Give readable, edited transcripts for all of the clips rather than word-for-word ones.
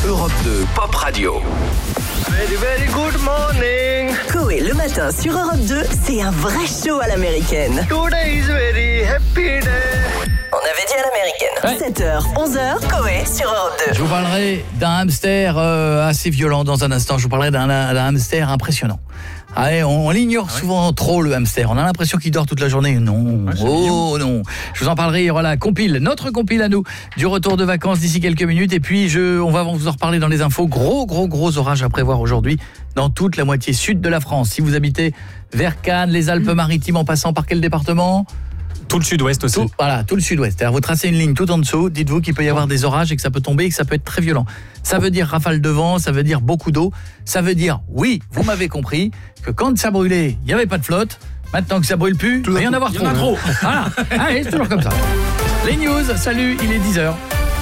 Europe 2 Pop Radio. Very, very good morning. Coé le matin sur Europe 2, c'est un vrai show à l'américaine. Today is very happy day. On avait dit à l'américaine. 7h, 11h, Coé sur Europe 2. Je vous parlerai d'un hamster assez violent dans un instant. Je vous parlerai d'un hamster impressionnant. Allez, on l'ignore souvent trop, le hamster. On a l'impression qu'il dort toute la journée. Non, non. Je vous en parlerai. Il y aura la compile, notre compile à nous, du retour de vacances d'ici quelques minutes. Et puis, on va vous en reparler dans les infos. Gros orages à prévoir aujourd'hui dans toute la moitié sud de la France. Si vous habitez vers Cannes, les Alpes-Maritimes, en passant par quel département ? Tout le sud-ouest aussi. Tout le sud-ouest. Alors vous tracez une ligne tout en dessous, dites-vous qu'il peut y avoir des orages et que ça peut tomber et que ça peut être très violent. Ça veut dire rafale de vent, ça veut dire beaucoup d'eau, ça veut dire, oui, vous m'avez compris, que quand ça brûlait, il n'y avait pas de flotte. Maintenant que ça brûle plus, il va y en avoir trop. Voilà. Allez, c'est toujours comme ça. Les news, salut, il est 10h.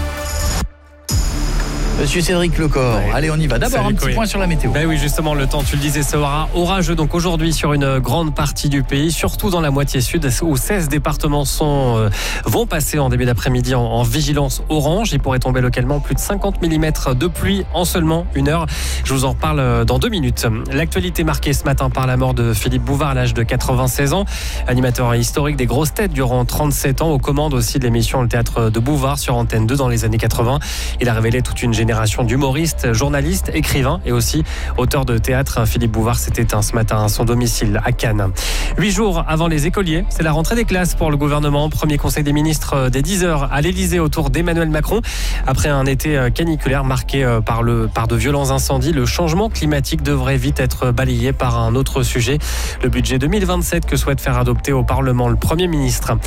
Monsieur Cédric Lecor, allez on y va. D'abord un petit point sur la météo. Oui, justement, le temps, tu le disais, sera orageux donc aujourd'hui sur une grande partie du pays, surtout dans la moitié sud où 16 départements vont passer en début d'après-midi en vigilance orange. Il pourrait tomber localement plus de 50 mm de pluie en seulement une heure. Je vous en reparle dans 2 minutes. L'actualité marquée ce matin par la mort de Philippe Bouvard à l'âge de 96 ans, animateur historique des grosses têtes durant 37 ans, aux commandes aussi de l'émission Le Théâtre de Bouvard sur Antenne 2 dans les années 80. Il a révélé toute une génération d'humoristes, journalistes, écrivains et aussi auteurs de théâtre. Philippe Bouvard s'est éteint ce matin à son domicile à Cannes. 8 jours avant les écoliers, c'est la rentrée des classes pour le gouvernement. Premier conseil des ministres dès 10h à l'Elysée autour d'Emmanuel Macron. Après un été caniculaire marqué par de violents incendies, le changement climatique devrait vite être balayé par un autre sujet, le budget 2027 que souhaite faire adopter au Parlement le Premier ministre.